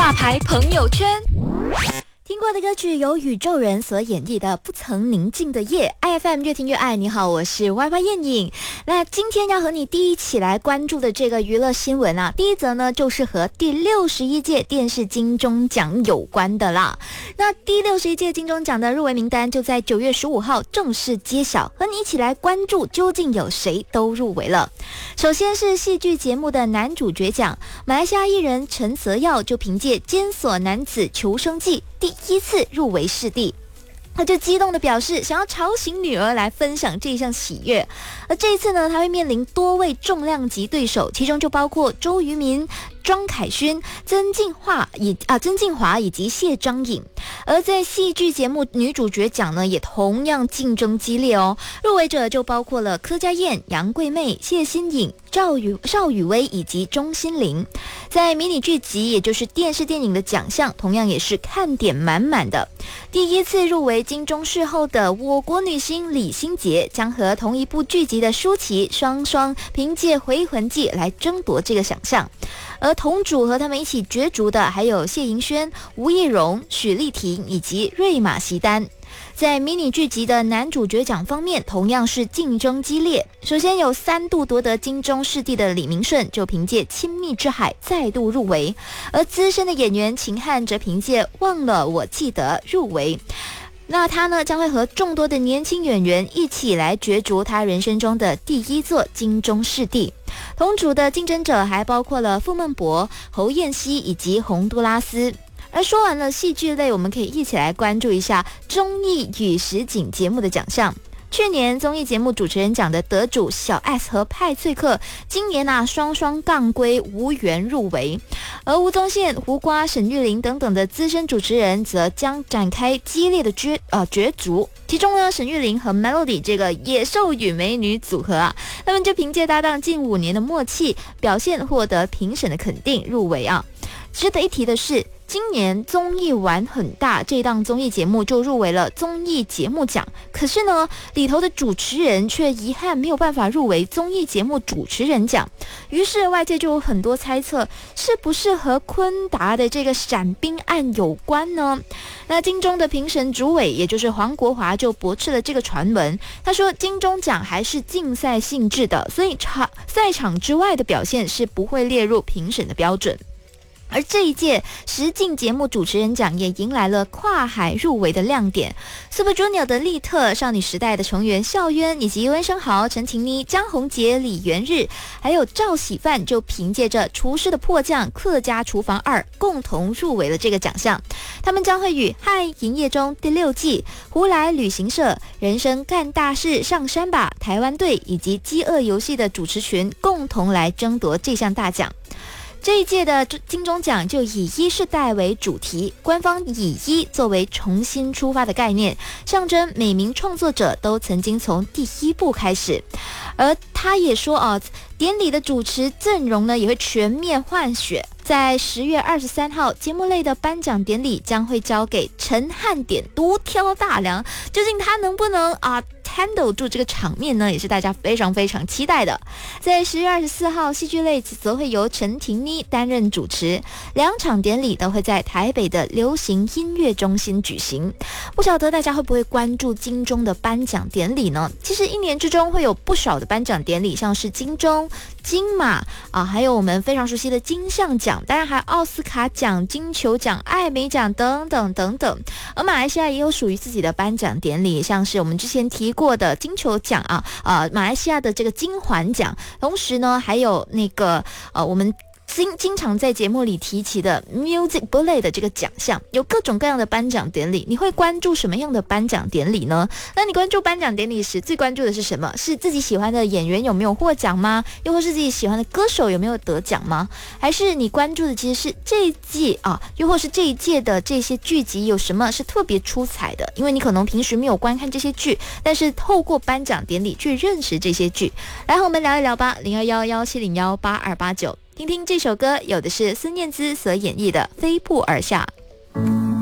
大牌朋友圈。听过的歌曲由宇宙人所演绎的《不曾宁静的夜》。IFM 越听越爱，你好，我是 YY 燕颖。那今天要和你一起来关注的这个娱乐新闻啊，第一则呢就是和第61届电视金钟奖有关的啦。那第61届金钟奖的入围名单就在9月15号正式揭晓，和你一起来关注究竟有谁都入围了。首先是戏剧节目的男主角奖，马来西亚艺人陈泽耀就凭借《监所男子求生记》第一次入围视帝，他就激动地表示想要吵醒女儿来分享这一项喜悦。而这一次呢，他会面临多位重量级对手，其中就包括周渝民、庄凯勋、曾静华以及谢章颖。而在戏剧节目女主角奖呢，也同样竞争激烈哦。入围者就包括了柯佳燕、杨贵妹、谢欣颖、邵雨薇以及钟欣凌。在迷你剧集，也就是电视电影的奖项，同样也是看点满满的。第一次入围金钟视后的我国女星李心洁，将和同一部剧集的舒淇双双凭借《回魂记》来争夺这个奖项。而同组和他们一起角逐的还有谢盈萱、吴亦荣、许丽婷以及瑞玛席丹。在迷你剧集的男主角奖方面，同样是竞争激烈。首先有3度夺得金钟视帝的李明顺，就凭借《亲密之海》再度入围，而资深的演员秦汉则凭借《忘了我记得》入围。那他呢，将会和众多的年轻演员一起来角逐他人生中的第一座金钟视帝。同组的竞争者还包括了傅孟博、侯彦希以及洪都拉斯。而说完了戏剧类，我们可以一起来关注一下综艺与实景节目的奖项。去年综艺节目主持人奖的得主小 S 和派翠克，今年双双杠归无缘入围。而吴宗宪、胡瓜、沈玉琳等等的资深主持人则将展开激烈的角逐。其中呢，沈玉琳和 Melody 这个野兽与美女组合啊，他们就凭借搭档近5年的默契表现，获得评审的肯定入围啊。值得一提的是，今年综艺玩很大这档综艺节目就入围了综艺节目奖，可是呢，里头的主持人却遗憾没有办法入围综艺节目主持人奖。于是外界就有很多猜测，是不是和坤达的这个闪兵案有关呢？那金钟的评审主委，也就是黄国华，就驳斥了这个传闻。他说，金钟奖还是竞赛性质的，所以赛场之外的表现是不会列入评审的标准。而这一届实境节目主持人奖也迎来了跨海入围的亮点。 Super Junior 的利特、少女时代的成员孝渊以及温升豪、陈婷妮、江宏杰、李元日还有赵喜范，就凭借着厨师的迫降、客家厨房2共同入围了这个奖项。他们将会与嗨营业中第6季、胡来旅行社、人生干大事上山吧、台湾队以及饥饿游戏的主持群共同来争夺这项大奖。这一届的金钟奖就以1世代为主题，官方以1作为重新出发的概念，象征每名创作者都曾经从第1部开始。而他也说典礼的主持阵容呢也会全面换血。在10月23号，节目类的颁奖典礼将会交给陈汉典独挑大梁，究竟他能不能handle 住这个场面呢，也是大家非常非常期待的。在10月24号，戏剧类则会由陈婷妮担任主持，2场典礼都会在台北的流行音乐中心举行。不晓得大家会不会关注金钟的颁奖典礼呢？其实1年之中会有不少的颁奖典礼，像是金钟、金马还有我们非常熟悉的金像奖，当然还有奥斯卡奖、金球奖、艾美奖等等等等。而马来西亚也有属于自己的颁奖典礼，像是我们之前提过的金球奖马来西亚的这个金环奖，同时呢还有那个我们经常在节目里提起的 Music Bullet 的这个奖项，有各种各样的颁奖典礼。你会关注什么样的颁奖典礼呢？那你关注颁奖典礼时最关注的是什么？是自己喜欢的演员有没有获奖吗？又或是自己喜欢的歌手有没有得奖吗？还是你关注的其实是这一季又或是这一届的这些剧集有什么是特别出彩的？因为你可能平时没有观看这些剧，但是透过颁奖典礼去认识这些剧。来和我们聊一聊吧，0211701829，听听这首歌，有的是孙燕姿所演绎的《飞瀑而下》。